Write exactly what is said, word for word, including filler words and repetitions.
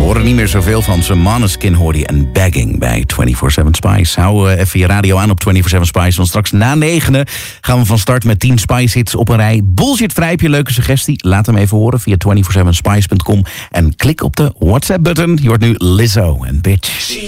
horen er niet meer zoveel van ze. Måneskin hoorde je en Bagging bij vierentwintig zeven Spice. Hou uh, even je radio aan op vierentwintig zeven Spice. Want straks na negenen gaan we van start met tien Spice hits op een rij. Bullshit-vrij, heb je een leuke suggestie? Laat hem even horen via vierentwintig zeven spice punt com. En klik op de WhatsApp-button. Je hoort nu Lizzo en Bitch.